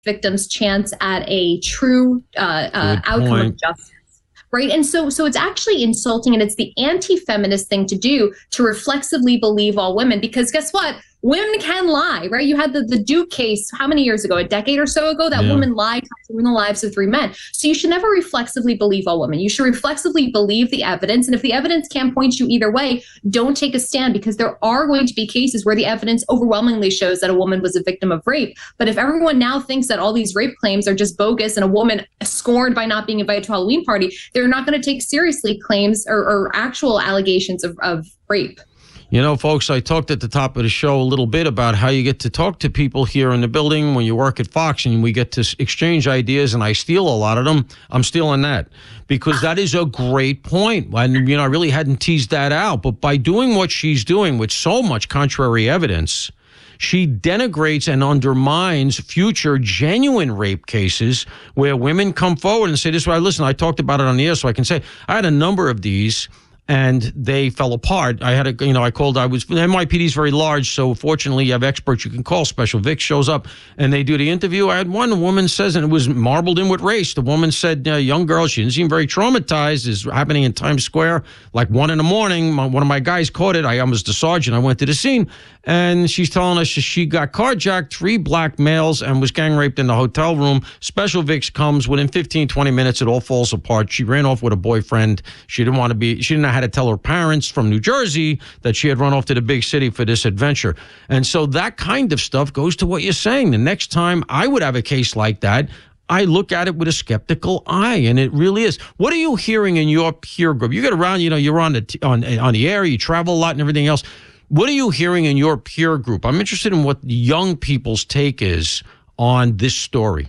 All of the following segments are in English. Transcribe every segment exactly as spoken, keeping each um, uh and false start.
victims' chance at a true uh, uh, outcome of justice. Right. And so so it's actually insulting, and it's the anti-feminist thing to do to reflexively believe all women, because guess what? Women can lie, right? You had the, the Duke case how many years ago, a decade or so ago, that yeah. woman lied to ruin the lives of three men. So you should never reflexively believe all women. You should reflexively believe the evidence. And if the evidence can't point you either way, don't take a stand, because there are going to be cases where the evidence overwhelmingly shows that a woman was a victim of rape. But if everyone now thinks that all these rape claims are just bogus and a woman scorned by not being invited to a Halloween party, they're not going to take seriously claims or, or actual allegations of, of rape. You know, folks, I talked at the top of the show a little bit about how you get to talk to people here in the building when you work at Fox, and we get to exchange ideas, and I steal a lot of them. I'm stealing that because that is a great point. And, you know, I really hadn't teased that out. But by doing what she's doing with so much contrary evidence, she denigrates and undermines future genuine rape cases where women come forward and say, this is why, listen, I talked about it on the air, so I can say I had a number of these, and they fell apart. I had a, you know, I called, I was, N Y P D is very large, so fortunately you have experts you can call. Special Vic shows up and they do the interview. I had one woman says, and it was marbled in with race. The woman said, uh, young girl, she didn't seem very traumatized. It's happening in Times Square, like one in the morning. My, one of my guys caught it. I, I was the sergeant. I went to the scene, and she's telling us she got carjacked, three black males, and was gang raped in the hotel room. Special Vic's comes within fifteen, twenty minutes. It all falls apart. She ran off with a boyfriend. She didn't want to be, she didn't know how to tell her parents from New Jersey that she had run off to the big city for this adventure. And so that kind of stuff goes to what you're saying. The next time I would have a case like that, I look at it with a skeptical eye, and it really is. What are you hearing in your peer group? You get around, you know, you're on the on on the air, you travel a lot and everything else. What are you hearing in your peer group? I'm interested in what young people's take is on this story.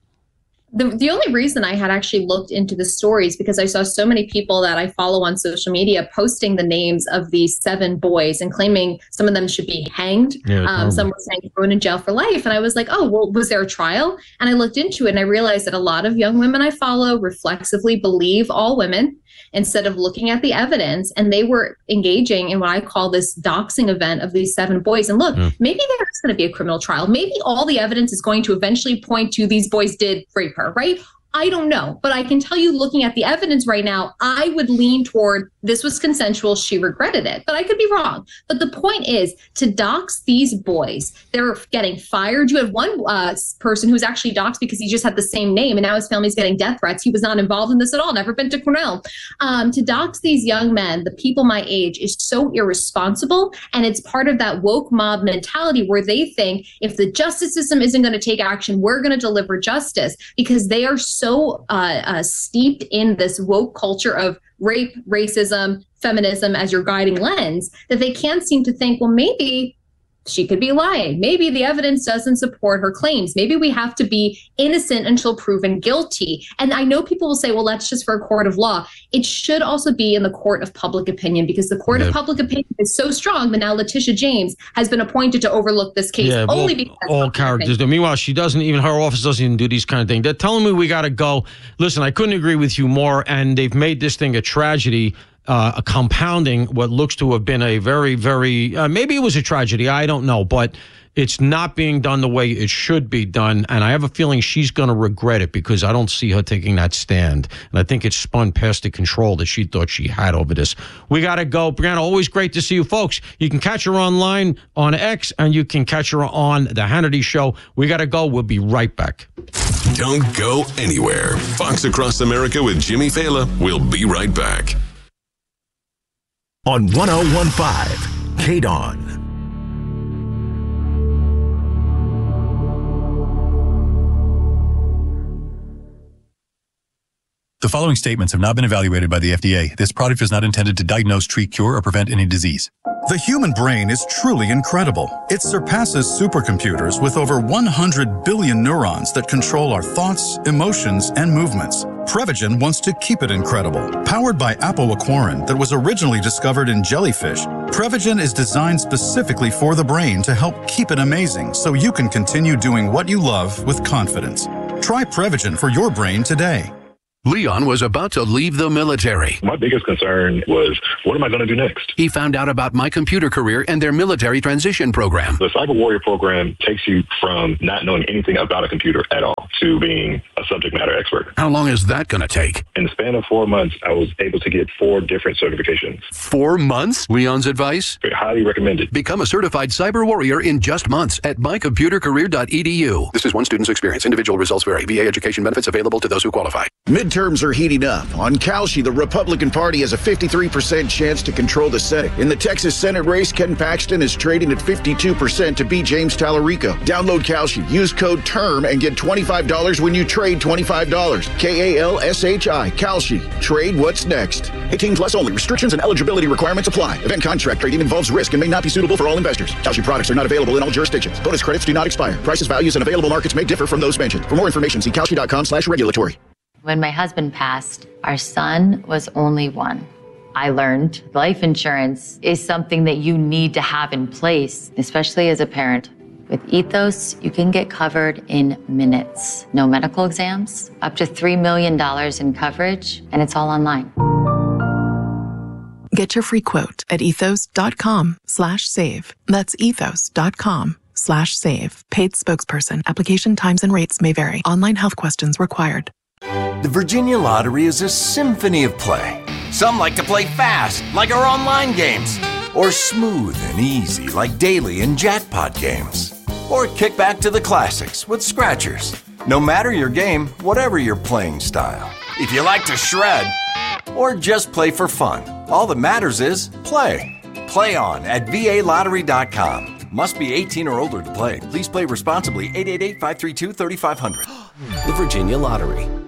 The, the only reason I had actually looked into the stories because I saw so many people that I follow on social media posting the names of these seven boys and claiming some of them should be hanged. Yeah, um, some were saying thrown in jail for life. And I was like, oh, well, was there a trial? And I looked into it and I realized that a lot of young women I follow reflexively believe all women instead of looking at the evidence. And they were engaging in what I call this doxing event of these seven boys. And look, yeah. maybe there's going to be a criminal trial. Maybe all the evidence is going to eventually point to these boys did rape her, right? I don't know, but I can tell you looking at the evidence right now, I would lean toward this was consensual. She regretted it, but I could be wrong. But the point is to dox these boys. They're getting fired. You have one uh, person who's actually doxed because he just had the same name and now his family's getting death threats. He was not involved in this at all. Never been to Cornell. Um, to dox these young men, the people my age, is so irresponsible. And it's part of that woke mob mentality where they think if the justice system isn't going to take action, we're going to deliver justice because they are so so uh, uh, steeped in this woke culture of rape, racism, feminism as your guiding lens that they can't seem to think, well, maybe she could be lying. Maybe the evidence doesn't support her claims. Maybe we have to be innocent until proven guilty. And I know people will say, well, that's just for a court of law. It should also be in the court of public opinion because the court yeah. of public opinion is so strong that now Letitia James has been appointed to overlook this case yeah, only well, because all characters do. Meanwhile, she doesn't even, her office doesn't even do these kind of things. They're telling me we got to go. Listen, I couldn't agree with you more. And they've made this thing a tragedy. Uh, a compounding what looks to have been a very, very, uh, maybe it was a tragedy, I don't know, but it's not being done the way it should be done, and I have a feeling she's going to regret it because I don't see her taking that stand, and I think it's spun past the control that she thought she had over this. We got to go. Brianna, always great to see you folks. You can catch her online on X, and you can catch her on The Hannity Show. We got to go. We'll be right back. Don't go anywhere. Fox Across America with Jimmy Fallon. We'll be right back. On one oh one point five, K D O N. The following statements have not been evaluated by the F D A. This product is not intended to diagnose, treat, cure, or prevent any disease. The human brain is truly incredible. It surpasses supercomputers with over one hundred billion neurons that control our thoughts, emotions, and movements. Prevagen wants to keep it incredible. Powered by apoaquarin that was originally discovered in jellyfish, Prevagen is designed specifically for the brain to help keep it amazing so you can continue doing what you love with confidence. Try Prevagen for your brain today. Leon was about to leave the military. My biggest concern was, what am I going to do next? He found out about My Computer Career and their military transition program. The Cyber Warrior program takes you from not knowing anything about a computer at all to being a subject matter expert. How long is that going to take? In the span of four months, I was able to get four different certifications. Four months? Leon's advice? Highly recommended. Become a certified cyber warrior in just months at my computer career dot e d u. This is one student's experience. Individual results vary. V A education benefits available to those who qualify. Midterms are heating up. On Kalshi, the Republican Party has a fifty-three percent chance to control the Senate. In the Texas Senate race, Ken Paxton is trading at fifty-two percent to beat James Tallarico. Download Kalshi. Use code TERM and get twenty-five dollars when you trade twenty-five dollars. K A L S H I. Kalshi. Trade what's next. eighteen plus only. Restrictions and eligibility requirements apply. Event contract trading involves risk and may not be suitable for all investors. Kalshi products are not available in all jurisdictions. Bonus credits do not expire. Prices, values, and available markets may differ from those mentioned. For more information, see kalshi dot com slash regulatory. When my husband passed, our son was only one. I learned life insurance is something that you need to have in place, especially as a parent. With Ethos, you can get covered in minutes. No medical exams, up to three million dollars in coverage, and it's all online. Get your free quote at ethos dot com slash save. That's ethos dot com slash save. Paid spokesperson. Application times and rates may vary. Online health questions required. The Virginia Lottery is a symphony of play. Some like to play fast, like our online games, or smooth and easy, like daily and jackpot games, or kick back to the classics with scratchers. No matter your game, whatever your playing style. If you like to shred, or just play for fun, all that matters is play. Play on at v a lottery dot com. Must be eighteen or older to play. Please play responsibly. eight eight eight, five three two, three five zero zero. The Virginia Lottery.